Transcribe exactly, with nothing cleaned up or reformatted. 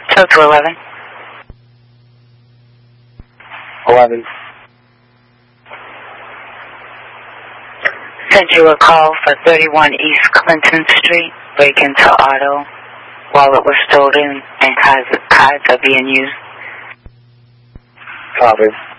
So to eleven. eleven. Sent you a call for thirty-one East Clinton Street, break into auto. Wallet was stolen and cars, cars are being used. Copy.